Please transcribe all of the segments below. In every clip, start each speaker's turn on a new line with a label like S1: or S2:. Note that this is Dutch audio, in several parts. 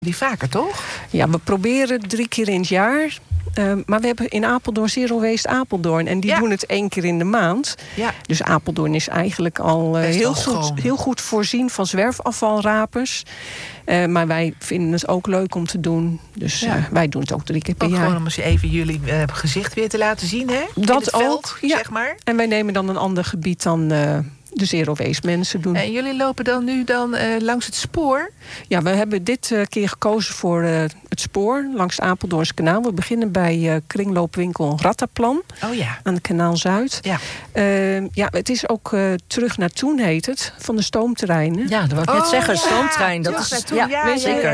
S1: Die vaker, toch?
S2: Ja, we proberen 3 keer in het jaar. Maar we hebben in Apeldoorn Zero Waste Apeldoorn. En die doen het 1 keer in de maand.
S1: Ja.
S2: Dus Apeldoorn is eigenlijk al heel goed voorzien van zwerfafvalrapers. Maar wij vinden het ook leuk om te doen. Dus wij doen het ook 3 keer per jaar.
S1: Gewoon om eens even jullie gezicht weer te laten zien, hè?
S2: Dat
S1: in het veld,
S2: ook, ja.
S1: zeg maar.
S2: En wij nemen dan een ander gebied dan de Zero Waste mensen doen.
S1: En jullie lopen dan nu langs het spoor?
S2: Ja, we hebben dit keer gekozen voor het spoor langs het Apeldoorns kanaal. We beginnen bij kringloopwinkel Rattaplan.
S1: Oh ja.
S2: Aan de Kanaal Zuid.
S1: Ja.
S2: Het is ook terug naar Toen heet het, van de stoomterreinen.
S3: Ja, dat wou ik net zeggen, stoomtrein. Dat is zeker.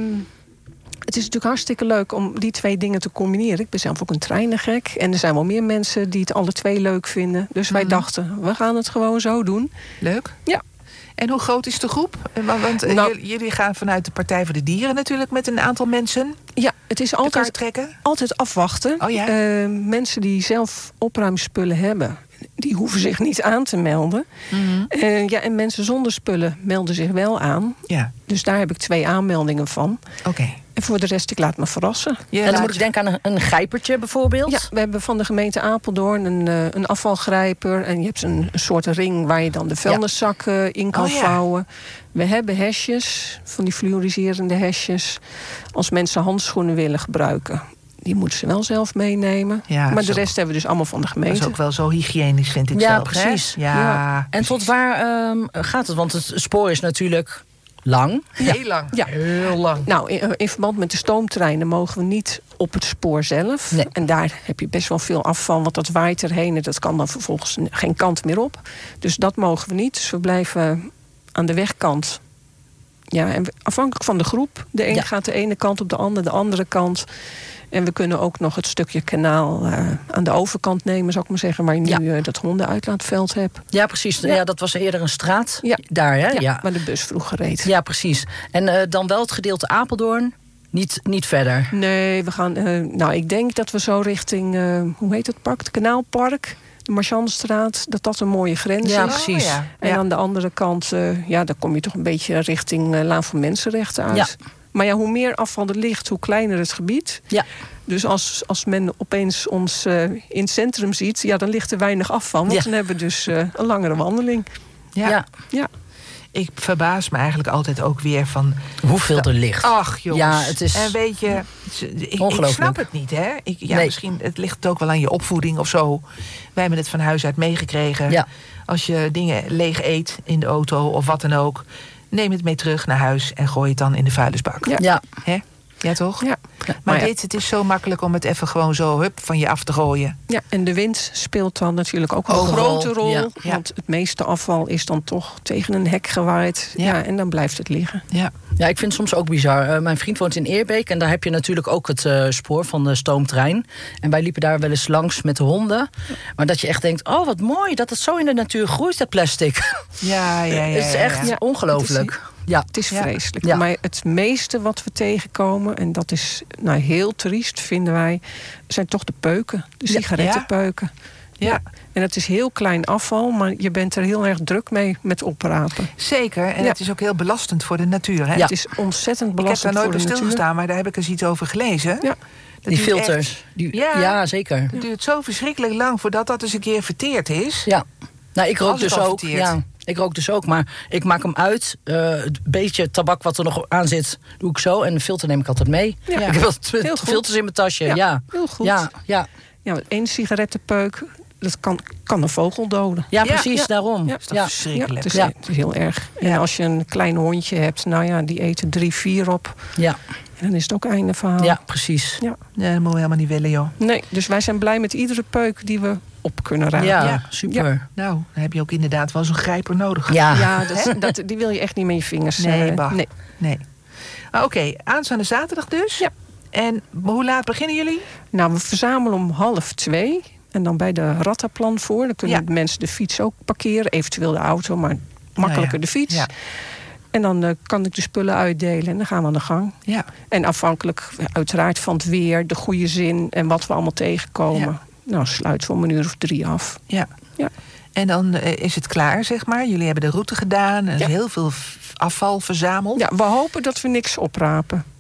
S2: Het is natuurlijk hartstikke leuk om die 2 dingen te combineren. Ik ben zelf ook een treinengek. En er zijn wel meer mensen die het alle 2 leuk vinden. Dus wij dachten, we gaan het gewoon zo doen.
S1: Leuk.
S2: Ja.
S1: En hoe groot is de groep? Want jullie gaan vanuit de Partij voor de Dieren natuurlijk met een aantal mensen.
S2: Ja, het is altijd afwachten.
S1: Oh ja.
S2: Mensen die zelf opruimspullen hebben, die hoeven zich niet aan te melden.
S1: Mm-hmm.
S2: En mensen zonder spullen melden zich wel aan.
S1: Ja.
S2: Dus daar heb ik 2 aanmeldingen van.
S1: Oké.
S2: En voor de rest, ik laat me verrassen.
S3: En dan moet ik denken aan een grijpertje bijvoorbeeld.
S2: Ja, we hebben van de gemeente Apeldoorn een afvalgrijper. En je hebt een soort ring waar je dan de vuilniszakken in kan vouwen. We hebben hesjes, van die fluoriserende hesjes. Als mensen handschoenen willen gebruiken, die moeten ze wel zelf meenemen. Ja, maar de rest hebben we dus allemaal van de gemeente.
S1: Dat is ook wel zo hygiënisch, vind ik zelf.
S3: Precies.
S1: Ja.
S3: En tot waar gaat het? Want het spoor is natuurlijk lang.
S1: Heel lang.
S2: Ja.
S1: Heel lang.
S2: Nou, in verband met de stoomtreinen mogen we niet op het spoor zelf.
S3: Nee.
S2: En daar heb je best wel veel afval, want dat waait erheen en dat kan dan vervolgens geen kant meer op. Dus dat mogen we niet. Dus we blijven aan de wegkant. Ja, en afhankelijk van de groep. De een gaat de ene kant op, de andere kant. En we kunnen ook nog het stukje kanaal aan de overkant nemen, zou ik maar zeggen, waar je nu dat hondenuitlaatveld hebt.
S3: Ja, precies. Ja, dat was eerder een straat. Ja. Daar, hè?
S2: Ja, waar de bus vroeger reed.
S3: Ja, precies. En dan wel het gedeelte Apeldoorn, niet verder.
S2: Nee, we gaan. Ik denk dat we zo richting, hoe heet het park? Het Kanaalpark. De Marchandstraat, dat een mooie grens is.
S3: Ja, precies.
S2: En aan de andere kant, daar kom je toch een beetje richting Laan van Mensenrechten uit. Ja. Maar hoe meer afval er ligt, hoe kleiner het gebied. Ja. Dus als men opeens ons in het centrum ziet, dan ligt er weinig afval. Want dan hebben we dus een langere wandeling.
S1: Ja. Ik verbaas me eigenlijk altijd ook weer van
S3: hoeveel er ligt.
S1: Ach, jongens.
S3: Ja, het is
S1: en weet je, ik snap het niet, hè? Misschien het ligt ook wel aan je opvoeding of zo. Wij hebben het van huis uit meegekregen. Ja. Als je dingen leeg eet in de auto of wat dan ook, neem het mee terug naar huis en gooi het dan in de vuilnisbak.
S3: Ja.
S1: Hè? Ja, toch?
S2: Ja.
S1: Maar het is zo makkelijk om het even gewoon zo van je af te gooien.
S2: Ja, en de wind speelt dan natuurlijk ook een grote rol. Ja. Want het meeste afval is dan toch tegen een hek gewaaid. Ja, en dan blijft het liggen.
S3: Ja, ik vind het soms ook bizar. Mijn vriend woont in Eerbeek en daar heb je natuurlijk ook het spoor van de stoomtrein. En wij liepen daar wel eens langs met de honden. Maar dat je echt denkt, oh wat mooi dat het zo in de natuur groeit, dat plastic.
S1: Ja.
S3: Het is echt ongelooflijk.
S2: Het is vreselijk. Ja. Maar het meeste wat we tegenkomen, en dat is heel triest, vinden wij, zijn toch de peuken. De sigarettenpeuken. Ja. En het is heel klein afval, maar je bent er heel erg druk mee met oprapen.
S1: Zeker, en het is ook heel belastend voor de natuur. Hè?
S2: Ja. Het is ontzettend belastend voor de natuur.
S1: Ik heb daar nooit bij stilgestaan, maar daar heb ik eens iets over gelezen.
S2: Ja.
S3: Die filters. Ja, zeker.
S1: Het duurt zo verschrikkelijk lang voordat dat eens een keer verteerd is.
S3: Ja. Nou, ik rook dus ook. Ja, ik rook dus ook, maar ik maak hem uit. Het beetje tabak wat er nog aan zit, doe ik zo. En de filter neem ik altijd mee. Ja. Ik heb altijd filters in mijn tasje. Ja.
S2: Heel goed.
S3: Ja.
S2: 1 sigarettenpeuk, dat kan een vogel doden.
S3: Ja, precies, daarom.
S1: Dat is toch verschrikkelijk.
S2: Het is heel erg. En als je een klein hondje hebt, die eten 3-4 op. Ja. En dan is het ook einde verhaal.
S3: Ja, precies.
S1: Ja, dat moeten we helemaal niet willen, joh.
S2: Nee, dus wij zijn blij met iedere peuk die we op kunnen ruimen.
S3: Ja, super. Ja.
S1: Nou, dan heb je ook inderdaad wel zo'n grijper nodig.
S2: Ja, die wil je echt niet met je vingers.
S1: Nee. Oké, aanstaande zaterdag dus. Ja. En hoe laat beginnen jullie?
S2: Nou, we verzamelen om 1:30. En dan bij de Rattaplan voor. Dan kunnen de mensen de fiets ook parkeren. Eventueel de auto, maar makkelijker de fiets. Ja. En dan kan ik de spullen uitdelen en dan gaan we aan de gang. Ja. En afhankelijk uiteraard van het weer, de goede zin en wat we allemaal tegenkomen. Ja. Sluiten we om 1:00 of 3 af.
S1: Ja. En dan is het klaar, zeg maar. Jullie hebben de route gedaan en heel veel afval verzameld.
S2: Ja, we hopen dat we niks oprapen.